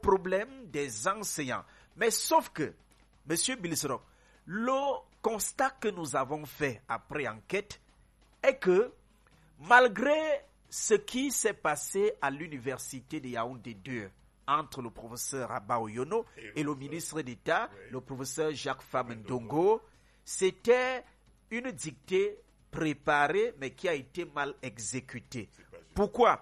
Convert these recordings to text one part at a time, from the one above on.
problème des enseignants. Mais sauf que, M. Bilsrock, le constat que nous avons fait après enquête est que malgré ce qui s'est passé à l'université de Yaoundé 2 entre le professeur Abba Oyono et le ministre d'État, le professeur Jacques Famendongo, c'était une dictée préparée mais qui a été mal exécutée. Pourquoi?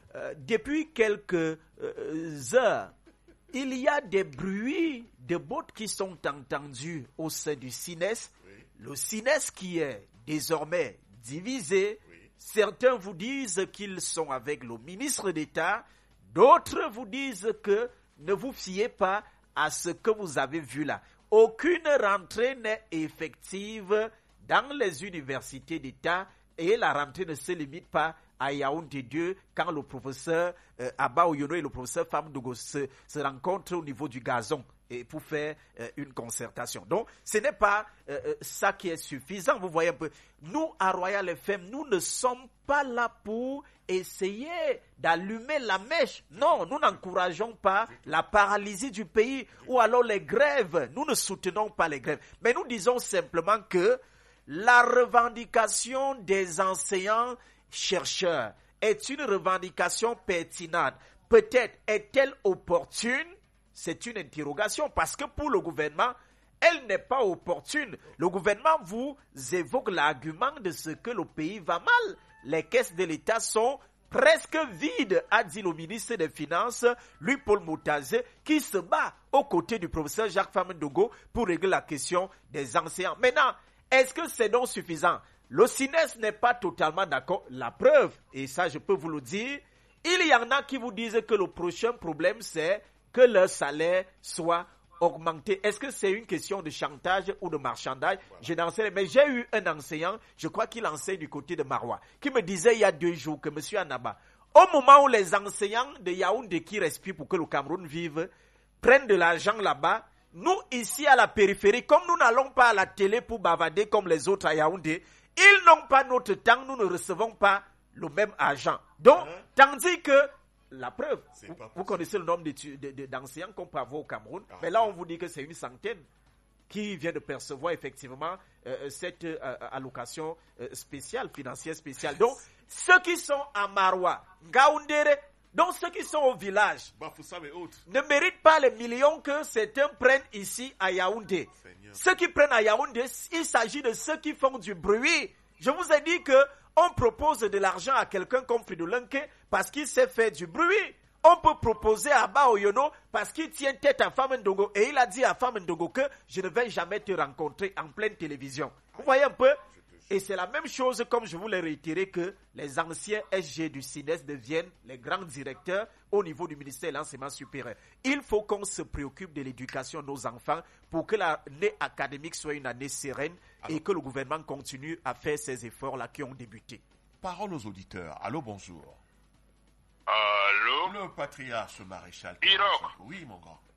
Depuis quelques heures, il y a des bruits de bottes qui sont entendus au sein du SINES. Le SINES qui est désormais divisé. Certains vous disent qu'ils sont avec le ministre d'État. D'autres vous disent que ne vous fiez pas à ce que vous avez vu là. Aucune rentrée n'est effective dans les universités d'État et la rentrée ne se limite pas à Yaoundé 2 quand le professeur Abba Oyono et le professeur Famendongo se rencontrent au niveau du gazon et pour faire une concertation. Donc, ce n'est pas ça qui est suffisant. Vous voyez un peu. Nous, à Royal FM, nous ne sommes pas là pour essayer d'allumer la mèche. Non, nous n'encourageons pas la paralysie du pays ou alors les grèves. Nous ne soutenons pas les grèves. Mais nous disons simplement que la revendication des enseignants chercheurs est une revendication pertinente. Peut-être est-elle opportune? C'est une interrogation parce que pour le gouvernement, elle n'est pas opportune. Le gouvernement vous évoque l'argument de ce que le pays va mal. Les caisses de l'État sont presque vides, a dit le ministre des Finances, lui Paul Moutazé, qui se bat aux côtés du professeur Jacques Famendongo pour régler la question des enseignants. Maintenant, est-ce que c'est donc suffisant? Le SINES n'est pas totalement d'accord. La preuve, et ça je peux vous le dire, il y en a qui vous disent que le prochain problème c'est que leur salaire soit augmenté. Est-ce que c'est une question de chantage ou de marchandage? Je n'en sais rien. Mais j'ai eu un enseignant, je crois qu'il enseigne du côté de Maroua, qui me disait il y a 2 jours que M. Anaba, au moment où les enseignants de Yaoundé qui respirent pour que le Cameroun vive, prennent de l'argent là-bas, nous ici à la périphérie, comme nous n'allons pas à la télé pour bavader comme les autres à Yaoundé, ils n'ont pas notre temps, nous ne recevons pas le même argent. Donc, tandis que la preuve, vous connaissez le nombre d'enseignants qu'on peut avoir au Cameroun, mais là on vous dit que c'est une centaine qui vient de percevoir effectivement cette allocation spéciale, financière spéciale. Donc, ceux qui sont à Maroua, Ngaoundéré, donc ceux qui sont au village, ne méritent pas les millions que certains prennent ici à Yaoundé. Ceux qui prennent à Yaoundé, il s'agit de ceux qui font du bruit. Je vous ai dit que on propose de l'argent à quelqu'un comme Fridolenke parce qu'il sait faire du bruit. On peut proposer à Abba Oyono parce qu'il tient tête à Famendongo et il a dit à Famendongo que je ne vais jamais te rencontrer en pleine télévision. Vous voyez un peu? Et c'est la même chose, comme je vous l'ai réitéré, que les anciens SG du SINES deviennent les grands directeurs au niveau du ministère de l'enseignement supérieur. Il faut qu'on se préoccupe de l'éducation de nos enfants pour que l'année académique soit une année sereine et que le gouvernement continue à faire ces efforts-là qui ont débuté. Parole aux auditeurs. Allô, bonjour. Allô? Le patriarche maréchal. Biroc. Oui, mon grand.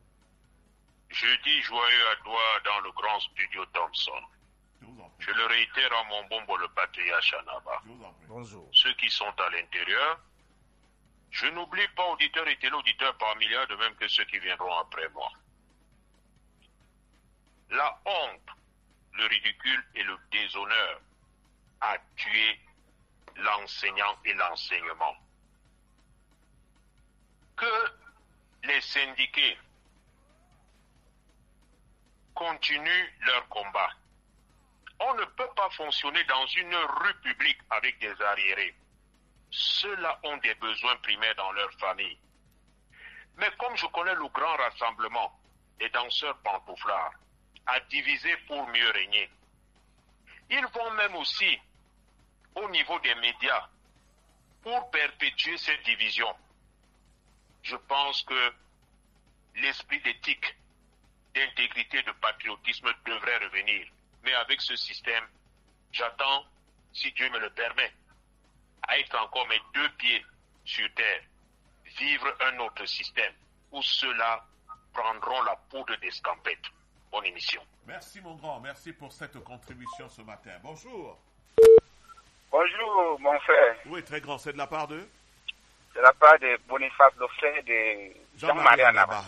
Jeudi joyeux à toi dans le grand studio Thompson. Je le réitère à mon bombo, le patriarche Anaba. Bonjour. Ceux qui sont à l'intérieur, je n'oublie pas auditeurs et téléauditeurs par milliards, de même que ceux qui viendront après moi. La honte, le ridicule et le déshonneur a tué l'enseignant et l'enseignement. Que les syndiqués continuent leur combat. On ne peut pas fonctionner dans une rue publique avec des arriérés. Ceux-là ont des besoins primaires dans leur famille. Mais comme je connais le grand rassemblement des danseurs pantouflards, à diviser pour mieux régner, ils vont même aussi au niveau des médias pour perpétuer cette division. Je pense que l'esprit d'éthique, d'intégrité, de patriotisme devrait revenir. Mais avec ce système, j'attends, si Dieu me le permet, à être encore mes 2 pieds sur terre, vivre un autre système où ceux-là prendront la poudre d'escampette. Bonne émission. Merci, mon grand. Merci pour cette contribution ce matin. Bonjour. Bonjour, mon frère. Oui, très grand. C'est de la part de? De la part de Boniface Lofray de Jean-Marie Anaba.